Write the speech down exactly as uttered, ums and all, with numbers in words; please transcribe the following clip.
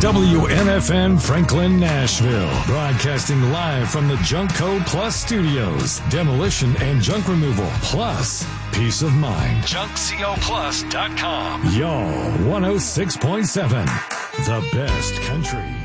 W M F N Franklin, Nashville. Broadcasting live from the Junk Code Plus studios. Demolition and junk removal plus peace of mind. junk co plus dot com. Y'all, one oh six point seven. The best country.